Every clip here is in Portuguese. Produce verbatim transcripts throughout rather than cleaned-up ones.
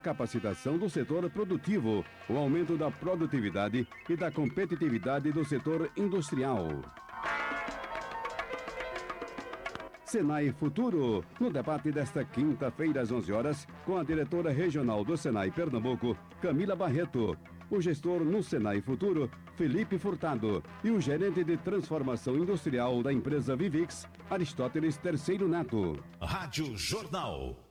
Capacitação do setor produtivo, o aumento da produtividade e da competitividade do setor industrial. Senai Futuro, no debate desta quinta-feira às onze horas, com a diretora regional do Senai Pernambuco, Camila Barreto, o gestor no Senai Futuro, Felipe Furtado, e o gerente de transformação industrial da empresa Vivix, Aristóteles Terceiro Neto. Rádio Jornal.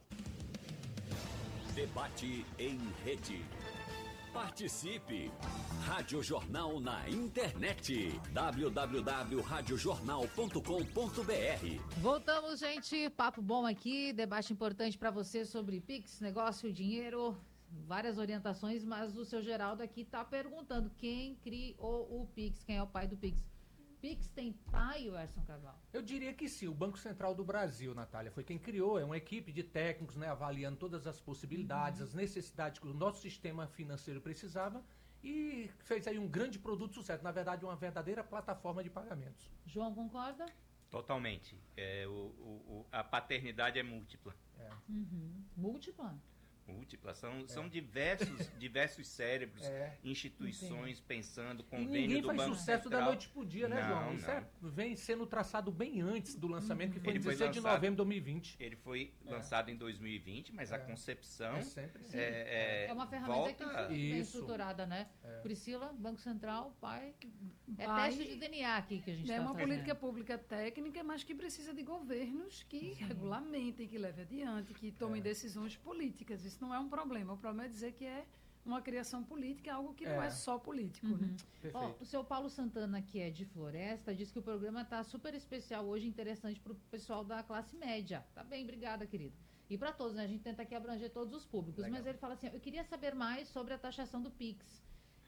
Debate em rede. Participe! Rádio Jornal na internet. w w w ponto rádio jornal ponto com ponto b r. Voltamos, gente. Papo bom aqui. Debate importante para você sobre Pix, negócio, dinheiro, várias orientações, mas o seu Geraldo aqui está perguntando quem criou o Pix, quem é o pai do Pix. Pix tem pai, Werson Carvalho? Eu diria que sim, o Banco Central do Brasil, Natália, foi quem criou, é uma equipe de técnicos, né, avaliando todas as possibilidades, uhum. as necessidades que o nosso sistema financeiro precisava e fez aí um grande produto de sucesso, na verdade uma verdadeira plataforma de pagamentos. João, concorda? Totalmente, é, o, o, a paternidade é múltipla. É. Uhum. Múltipla? Múltiplas, são, é. são diversos, diversos cérebros, é. instituições Entendi. pensando, convênio e ninguém do faz Banco sucesso Central. Da noite pro dia, né, não, João? Isso não. É, vem sendo traçado bem antes do lançamento, que foi ele em dezesseis de novembro de dois mil e vinte. Ele foi é. lançado em dois mil e vinte, mas é. a concepção é, sempre, é, é, é uma ferramenta volta... que foi bem estruturada, né? É. Priscila, Banco Central, pai, é pai, teste de D N A aqui que a gente está fazendo. É uma fazendo. política pública técnica, mas que precisa de governos que Sim. regulamentem, que levem adiante, que tomem é. decisões políticas. Isso não é um problema. O problema é dizer que é uma criação política, algo que é. não é só político. Uhum. Né? Ó, o seu Paulo Santana, que é de Floresta, diz que o programa está super especial hoje, interessante para o pessoal da classe média. Tá bem, obrigada, querido. E para todos, né? A gente tenta aqui abranger todos os públicos. Legal. Mas ele fala assim, eu queria saber mais sobre a taxação do Pix.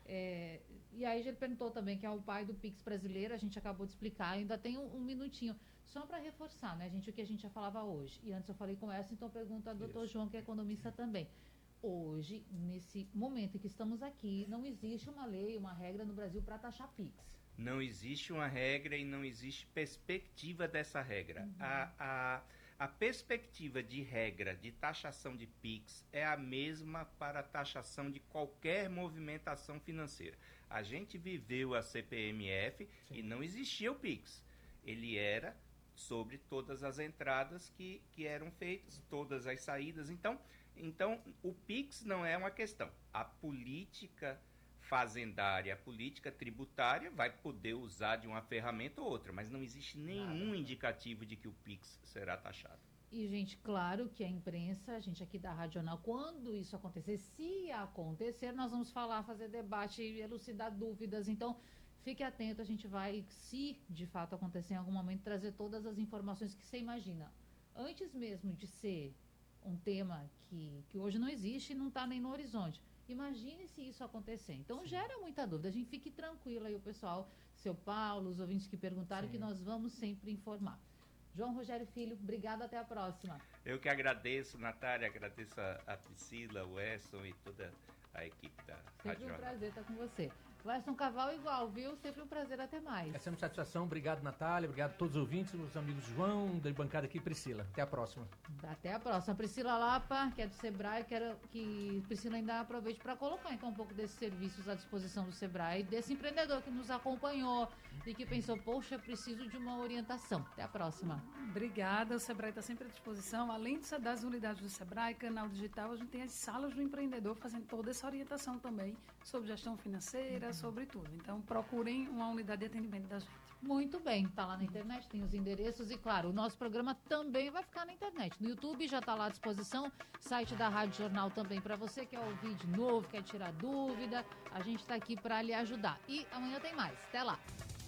É, e aí ele perguntou também que é o pai do Pix brasileiro, a gente acabou de explicar, ainda tem um, um minutinho. Só para reforçar, né, gente, o que a gente já falava hoje. E antes eu falei com essa, então pergunta ao doutor João, que é economista também. Hoje, nesse momento em que estamos aqui, não existe uma lei, uma regra no Brasil para taxar Pix. Não existe uma regra e não existe perspectiva dessa regra. Uhum. A, a, a perspectiva de regra de taxação de Pix é a mesma para a taxação de qualquer movimentação financeira. A gente viveu a C P M F Sim. e não existia o Pix. Ele era sobre todas as entradas que, que eram feitas, todas as saídas. Então, então, o Pix não é uma questão. A política fazendária, a política tributária vai poder usar de uma ferramenta ou outra, mas não existe nenhum Nada. indicativo de que o Pix será taxado. E, gente, claro que a imprensa, a gente aqui da Rádio Jornal, quando isso acontecer, se acontecer, nós vamos falar, fazer debate, elucidar dúvidas. Então, fique atento, a gente vai, se de fato acontecer em algum momento, trazer todas as informações que você imagina. Antes mesmo de ser um tema que, que hoje não existe e não está nem no horizonte. Imagine se isso acontecer. Então, Sim. gera muita dúvida. A gente fique tranquilo aí, o pessoal, seu Paulo, os ouvintes que perguntaram, Sim. que nós vamos sempre informar. João Rogério Filho, obrigado, até a próxima. Eu que agradeço, Natália, agradeço a, a Priscila, o Edson e toda a equipe da sempre Rádio um prazer estar com você. Werson Carvalho igual, viu? Sempre um prazer, até mais. É sempre satisfação. Obrigado, Natália. Obrigado a todos os ouvintes, os amigos João, da bancada aqui, Priscila. Até a próxima. Até a próxima. Priscila Lapa, que é do Sebrae, quero que Priscila ainda aproveite para colocar então um pouco desses serviços à disposição do Sebrae, desse empreendedor que nos acompanhou e que pensou, poxa, preciso de uma orientação. Até a próxima. Obrigada. O Sebrae está sempre à disposição. Além das unidades do Sebrae, canal digital, a gente tem as salas do empreendedor fazendo toda essa orientação também sobre gestão financeira, sobre tudo. Então, procurem uma unidade de atendimento da gente. Muito bem. Está lá na internet, tem os endereços e, claro, o nosso programa também vai ficar na internet. No YouTube já está lá à disposição, site da Rádio Jornal também para você que quer ouvir de novo, quer tirar dúvida. A gente está aqui para lhe ajudar. E amanhã tem mais. Até lá.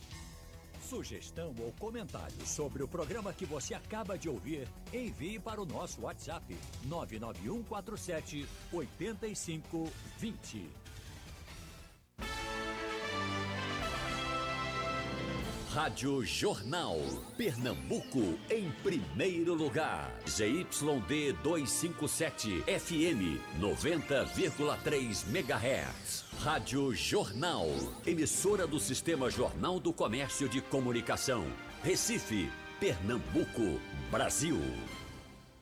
Sugestão ou comentário sobre o programa que você acaba de ouvir, envie para o nosso WhatsApp nove nove um quatro sete oito cinco dois zero. Rádio Jornal, Pernambuco, em primeiro lugar. Z Y D duzentos e cinquenta e sete, F M, noventa vírgula três megahertz. Rádio Jornal, emissora do Sistema Jornal do Comércio de Comunicação. Recife, Pernambuco, Brasil.